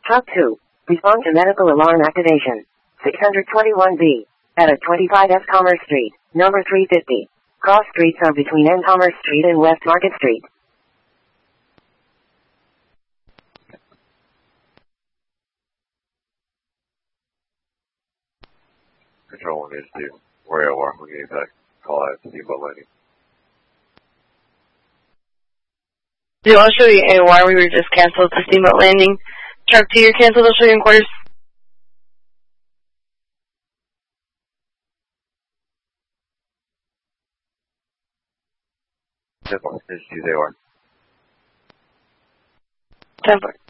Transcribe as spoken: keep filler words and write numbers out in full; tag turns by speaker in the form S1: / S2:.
S1: Truck two. Respond to medical alarm activation. six twenty-one B. At a twenty-five S Commerce Street, number three fifty. Cross streets are between N Commerce Street and West Market Street.
S2: Control one is to where you are. We need to call out Steamboat Landing.
S3: Do I'll show you A O R. We were just canceled to Steamboat Landing. Truck two, you're canceled. I'll show you in quarters.
S2: ten four. Is A O R.
S3: ten four.